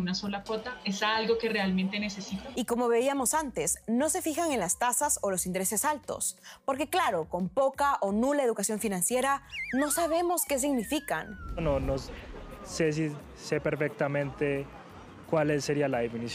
una sola cuota es algo que realmente necesitan. Y como veíamos antes, no se fijan en las tasas o los intereses altos, porque claro, con poca o nula educación financiera, no sabemos qué significan. No sé si sé perfectamente cuál sería la definición